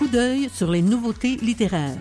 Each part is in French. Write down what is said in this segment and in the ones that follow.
d'œil sur les nouveautés littéraires.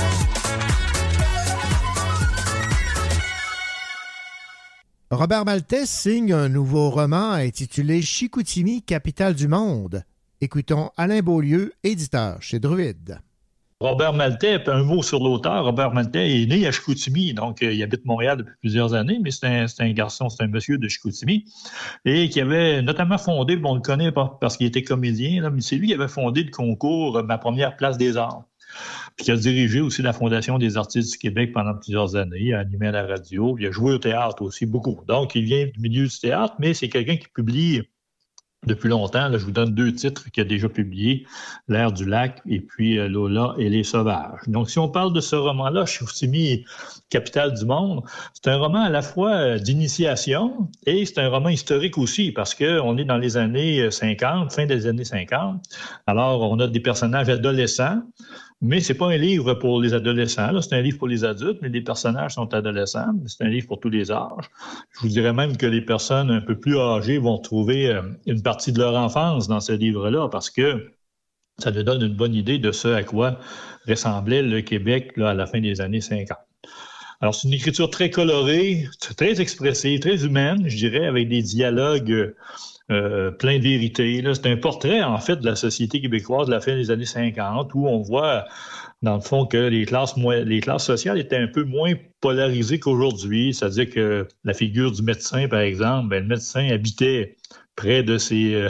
Robert Maltais signe un nouveau roman intitulé Chicoutimi, capitale du monde. Écoutons Alain Beaulieu, éditeur chez Druide. Robert Maltais, un mot sur l'auteur. Robert Maltais est né à Chicoutimi, donc il habite Montréal depuis plusieurs années, mais c'est un garçon, c'est un monsieur de Chicoutimi, et qui avait notamment fondé, on le connaît parce qu'il était comédien, là, mais c'est lui qui avait fondé le concours Ma première place des arts, puis qui a dirigé aussi la Fondation des artistes du Québec pendant plusieurs années, il a animé à la radio, il a joué au théâtre aussi beaucoup. Donc, il vient du milieu du théâtre, mais c'est quelqu'un qui publie depuis longtemps. Là, je vous donne 2 titres qu'il a déjà publiés, L'air du lac et puis Lola et les sauvages. Donc, si on parle de ce roman-là, Chicoutimi, capitale du monde, c'est un roman à la fois d'initiation et c'est un roman historique aussi parce qu'on est dans les années 50, fin des années 50. Alors, on a des personnages adolescents, mais c'est pas un livre pour les adolescents. Là. C'est un livre pour les adultes, mais les personnages sont adolescents. C'est un livre pour tous les âges. Je vous dirais même que les personnes un peu plus âgées vont trouver une partie de leur enfance dans ce livre-là parce que ça nous donne une bonne idée de ce à quoi ressemblait le Québec là, à la fin des années 50. Alors, c'est une écriture très colorée, très expressive, très humaine, je dirais, avec des dialogues plein de vérité. Là. C'est un portrait, en fait, de la société québécoise de la fin des années 50, où on voit, dans le fond, que les classes sociales étaient un peu moins polarisées qu'aujourd'hui. C'est-à-dire que la figure du médecin, par exemple, le médecin habitait près de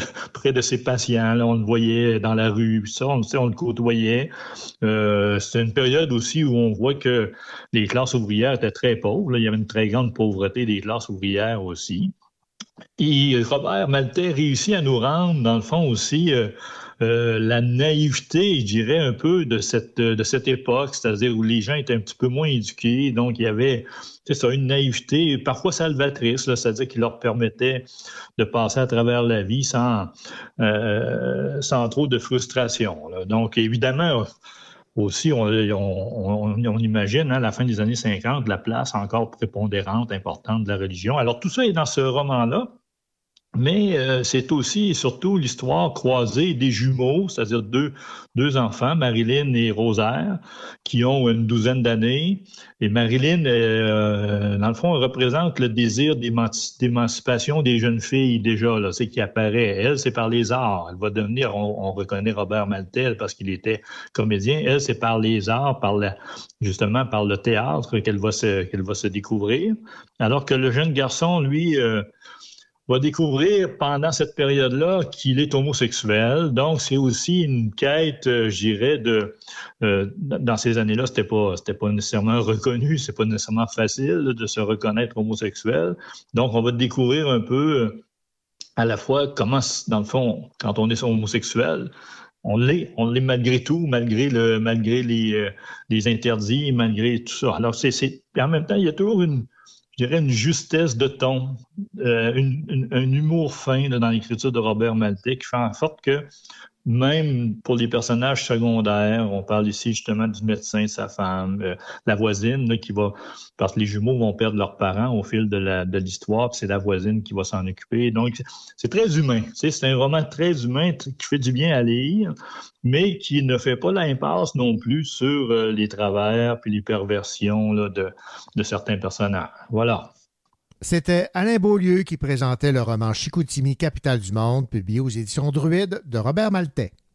ses patients. Là, on le voyait dans la rue, puis ça, on le côtoyait. C'est une période aussi où on voit que les classes ouvrières étaient très pauvres. Là. Il y avait une très grande pauvreté des classes ouvrières aussi. Et Robert Maltais réussit à nous rendre, dans le fond aussi, la naïveté, je dirais, un peu de cette époque, c'est-à-dire où les gens étaient un petit peu moins éduqués. Donc, il y avait, c'est ça, une naïveté parfois salvatrice, là, c'est-à-dire qui leur permettait de passer à travers la vie sans trop de frustration. Là. Donc, évidemment, aussi, on imagine, à la fin des années 50, la place encore prépondérante, importante de la religion. Alors, tout ça est dans ce roman-là, mais c'est aussi et surtout l'histoire croisée des jumeaux, c'est-à-dire deux enfants, Marilyn et Rosaire, qui ont une douzaine d'années. Et Marilyn, dans le fond, elle représente le désir d'émancipation des jeunes filles déjà, là, c'est qui apparaît. Elle, c'est par les arts. Elle va devenir, on reconnaît Robert Maltais parce qu'il était comédien. Elle, c'est par les arts, justement par le théâtre qu'elle va se découvrir. Alors que le jeune garçon, lui, va découvrir pendant cette période-là qu'il est homosexuel. Donc, c'est aussi une quête, je dirais, dans ces années-là, c'était pas nécessairement reconnu, c'est pas nécessairement facile de se reconnaître homosexuel. Donc, on va découvrir un peu à la fois comment, dans le fond, quand on est homosexuel, on l'est malgré tout, malgré les interdits, malgré tout ça. Alors, en même temps, il y a toujours je dirais une justesse de ton, un humour fin là, dans l'écriture de Robert Maltais qui fait en sorte que même pour les personnages secondaires, on parle ici justement du médecin, sa femme, la voisine là, parce que les jumeaux vont perdre leurs parents au fil de l'histoire, puis c'est la voisine qui va s'en occuper. Donc, c'est très humain. C'est un roman très humain qui fait du bien à lire, mais qui ne fait pas l'impasse non plus sur les travers puis les perversions là, de certains personnages. Voilà. C'était Alain Beaulieu qui présentait le roman Chicoutimi, capitale du monde, publié aux éditions Druide de Robert Maltais.